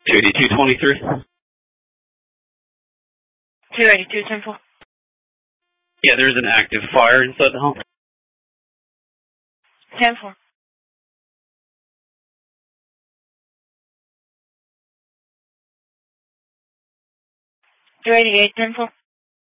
28223. 282, 10-4. Yeah, there's an active fire inside the home. 10-4. 288, 10-4.